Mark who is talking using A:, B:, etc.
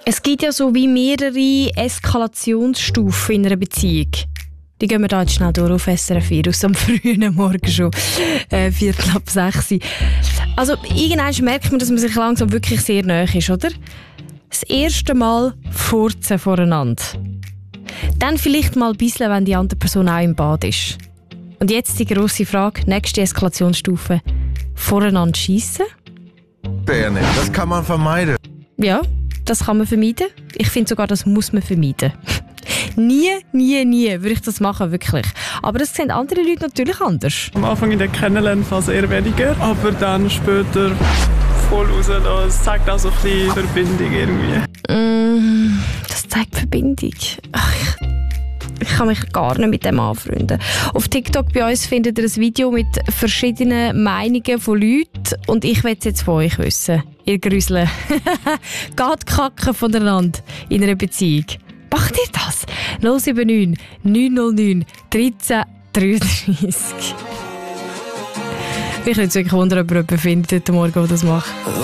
A: Es gibt ja so wie mehrere Eskalationsstufen in einer Beziehung. Die gehen wir da jetzt schnell durch auf SRF 4 aus am frühen Morgen schon. 5:45. Also irgendwann merkt man, dass man sich langsam wirklich sehr nahe ist, oder? Das erste Mal furzen voreinander. Dann vielleicht mal ein bisschen, wenn die andere Person auch im Bad ist. Und jetzt die grosse Frage, nächste Eskalationsstufe. Voreinander schiessen?
B: Ja nicht. Das kann man vermeiden.
A: Ja, das kann man vermeiden. Ich finde sogar, das muss man vermeiden. Nie würde ich das machen, wirklich. Aber das sehen andere Leute natürlich anders.
C: Am Anfang in der Kennenlernphase eher weniger, aber dann später voll rauslassen. Das zeigt auch so ein bisschen Verbindung irgendwie.
A: Das zeigt Verbindung. Ich kann mich gar nicht mit dem anfreunden. Auf TikTok bei uns findet ihr ein Video mit verschiedenen Meinungen von Leuten und ich will es jetzt von euch wissen. Ihr Grüsle. Geht kacken voneinander in einer Beziehung? Macht ihr das? 079 909 13 33. Mich würde es wirklich wundern, ob jemand findet heute Morgen, der das macht.